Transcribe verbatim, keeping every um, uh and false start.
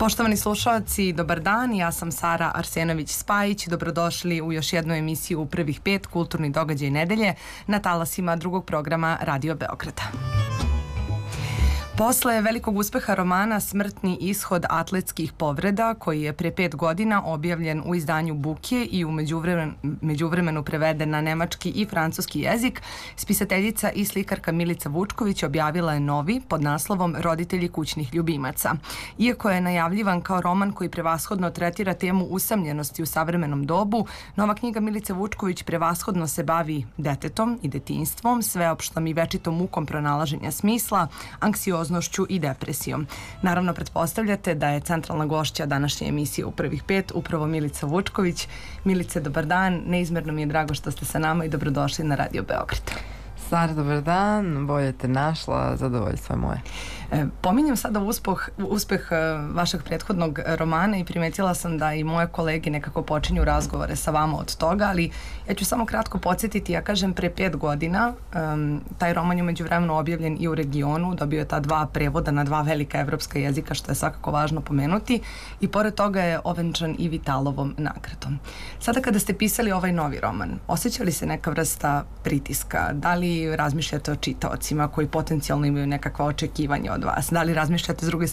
Poštovani slušalci, dobar dan, ja sam Sara Arsenović-Spajić, dobrodošli u još jednu emisiju u prvih pet Kulturni događaj nedelje na talasima drugog programa Radio Beograda. Posle velikog uspeha romana Smrtni ishod atletskih povreda, koji je pre pet godina objavljen u izdanju Buke i u međuvremen, međuvremenu preveden na nemački i francuski jezik, spisateljica i slikarka Milica Vučković objavila je novi pod naslovom Roditelji kućnih ljubimaca. Iako je najavljivan kao roman koji prevashodno tretira temu usamljenosti u savremenom dobu, nova knjiga Milice Vučković prevashodno se bavi detetom i detinjstvom, sveopštom i večitom mukom pronalaženja smisla, anksioznošću i depresijom. Naravno, pretpostavljate da je centralna gošća današnje emisije u prvih pet upravo Milica Vučković. Milice, dobar dan, neizmerno mi je drago što ste sa nama i dobrodošli na Radio Beograd. Sara, dobar dan, bolje te našla, zadovoljstvo je moje. E, pominjem sada uspeh, uspeh vašeg prethodnog romana i primetila sam da i moje kolege nekako počinju razgovore sa vama od toga, ali ja ću samo kratko podsjetiti, ja kažem pre pet godina, um, taj roman je umeđu vremenu objavljen i u regionu, dobio je ta dva prevoda na dva velika evropska jezika, što je svakako važno pomenuti, i pored toga je ovenčan i Vitalovom nagradom. Sada kada ste pisali ovaj novi roman, osjeća li se neka vrsta pritiska? Da li razmišljate o čitaocima koji potencijalno imaju nekakva očekivanja od vas? Da li razmišljate s druge